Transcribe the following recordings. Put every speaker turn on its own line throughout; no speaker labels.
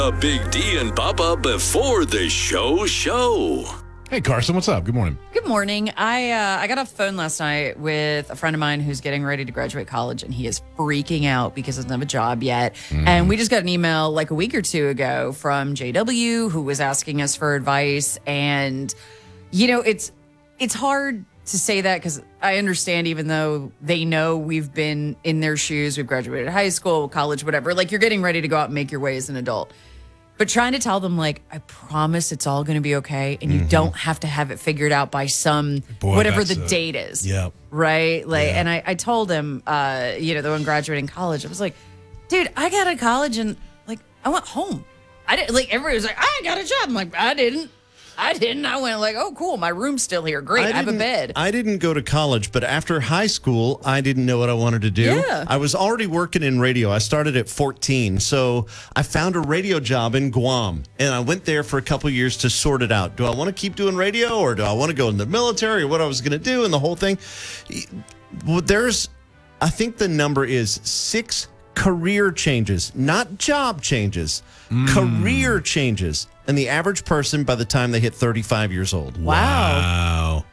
A Big D and Bubba before the show.
Hey, Carson, what's up? Good morning.
Good morning. I got off the phone last night with a friend of mine who's getting ready to graduate college, and he is freaking out because he doesn't have a job yet. And we just got an email like a week or two ago from JW, who was asking us for advice. And, you know, it's hard to say that because I understand, even though they know we've been in their shoes, we've graduated high school, college, whatever, like you're getting ready to go out and make your way as an adult. But trying to tell them, like, I promise it's all going to be okay, and you don't have to have it figured out by whatever the date is.
Yeah.
Right? Like, and I told him, the one graduating college, I was like, dude, I got out of college and, like, I went home. I didn't, like, everybody was like, I got a job. I'm like, I didn't. I went like, oh, cool. My room's still here. Great. I have a bed.
I didn't go to college, but after high school, I didn't know what I wanted to do.
Yeah.
I was already working in radio. I started at 14. So I found a radio job in Guam, and I went there for a couple years to sort it out. Do I want to keep doing radio, or do I want to go in the military, or what I was going to do, and the whole thing? Well, I think the number is 6 career changes, not job changes, career changes. And the average person by the time they hit 35 years old.
Wow.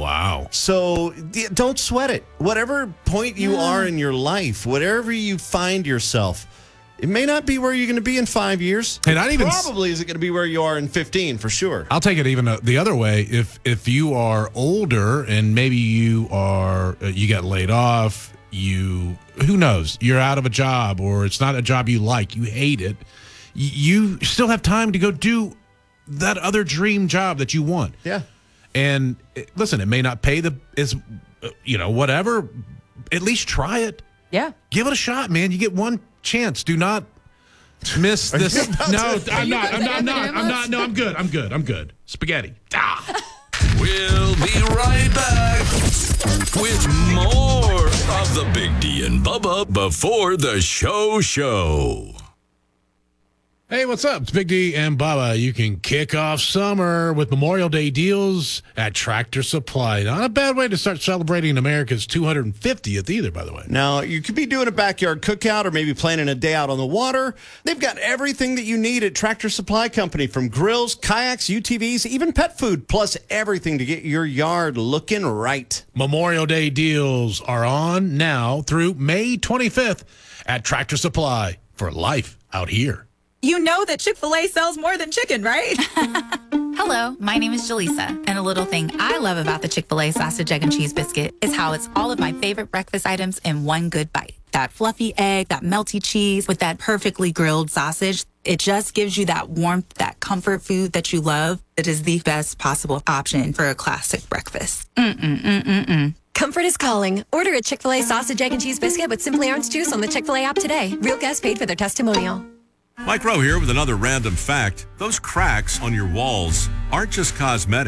So don't sweat it. Whatever point you are in your life, whatever you find yourself, it may not be where you're going to be in 5 years.
And not even
probably isn't going to be where you are in 15 for sure.
I'll take it even the other way. If you are older and maybe you got laid off, who knows? You're out of a job, or it's not a job you like, you hate it. You still have time to go do that other dream job that you want.
Yeah.
And listen, it may not pay whatever. At least try it.
Yeah.
Give it a shot, man. You get one chance. Do not miss this. No, I'm not. No, I'm good. Spaghetti.
We'll be right back with more of the Big D and Bubba before the show.
Hey, what's up? It's Big D and Bubba. You can kick off summer with Memorial Day deals at Tractor Supply. Not a bad way to start celebrating America's 250th either, by the way.
Now, you could be doing a backyard cookout or maybe planning a day out on the water. They've got everything that you need at Tractor Supply Company, from grills, kayaks, UTVs, even pet food, plus everything to get your yard looking right.
Memorial Day deals are on now through May 25th at Tractor Supply for life out here.
You know that Chick-fil-A sells more than chicken, right?
Hello, my name is Jaleesa, and a little thing I love about the Chick-fil-A sausage, egg, and cheese biscuit is how it's all of my favorite breakfast items in one good bite. That fluffy egg, that melty cheese with that perfectly grilled sausage. It just gives you that warmth, that comfort food that you love. It is the best possible option for a classic breakfast.
Comfort is calling. Order a Chick-fil-A sausage, egg, and cheese biscuit with Simply Orange Juice on the Chick-fil-A app today. Real guests paid for their testimonial.
Mike Rowe here with another random fact. Those cracks on your walls aren't just cosmetic.